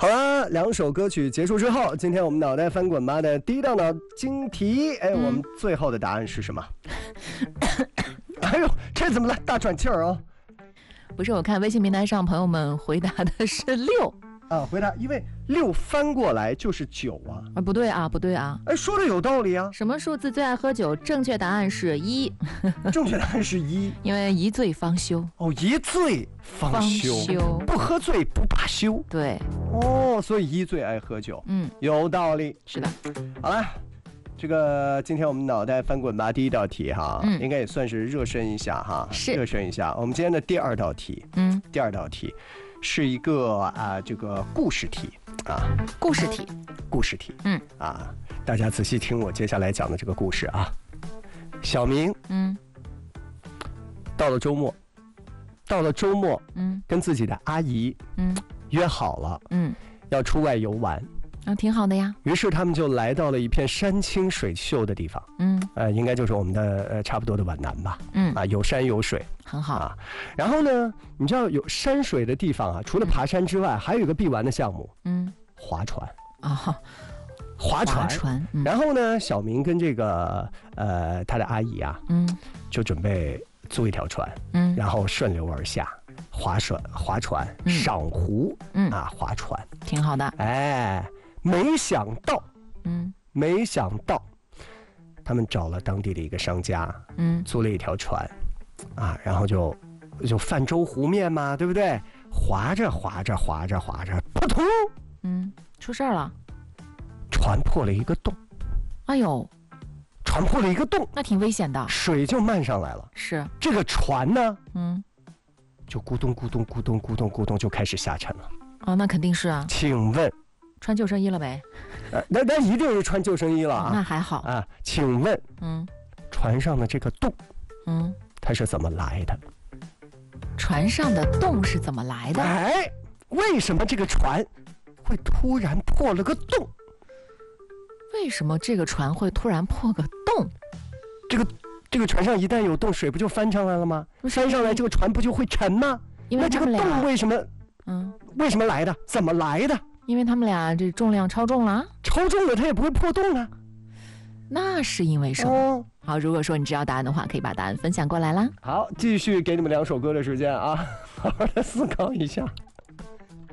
好了，两首歌曲结束之后，今天我们脑袋翻滚吧的第一道脑筋题，我们最后的答案是什么？哎呦，这怎么了？大喘气儿啊！ 不是，我看微信平台上朋友们回答的是6 啊，回答，因为6翻过来就是9啊。 不对啊，不对啊。 哎，说的有道理啊。 什么数字最爱喝酒？正确答案是1。 正确答案是1， 因为一醉方休。 哦，一醉方休，不喝醉不罢休。 对。 哦，所以一醉爱喝酒。有道理。 是的。 好了。这个今天我们脑袋翻滚吧第一道题哈，应该也算是热身一下哈， 是热身一下。我们今天的第二道题，第二道题是一个这个故事题啊，故事题，大家仔细听我接下来讲的这个故事啊。小明，到了周末，跟自己的阿姨，约好了，要出外游玩。 挺好的呀。 于是他们就来到了一片山清水秀的地方，应该就是我们的差不多的皖南吧，有山有水， 很好啊。 然后呢，你知道有山水的地方啊，除了爬山之外，还有一个必玩的项目，划船啊，划船。然后呢，小明跟这个他的阿姨啊，就准备租一条船，然后顺流而下。划船，赏湖，划船， 挺好的。 哎，没想到，他们找了当地的一个商家，租了一条船，然后就泛舟湖面嘛，对不对？划着，扑通， 出事儿了， 船破了一个洞。 哎呦， 船破了一个洞， 那挺危险的， 水就漫上来了。 是这个船呢，就咕咚就开始下沉了。 哦，那肯定是啊。 请问， 穿救生衣了呗？ 那一定是穿救生衣了啊。 那还好啊。请问，船上的这个洞，它是怎么来的？ 船上的洞是怎么来的？ 哎，为什么这个船会突然破了个洞？ 为什么这个船会突然破个洞？ 这个船上一旦有洞，水不就翻上来了吗？翻上来，这个船不就会沉吗？那这个洞为什么？为什么来的？怎么来的？ 因为他们俩这重量超重了。 超重了，它也不会破洞啊。 那是因为什么？好，如果说你知道答案的话，可以把答案分享过来啦。 好，继续给你们2首歌的时间啊，好好的思考一下。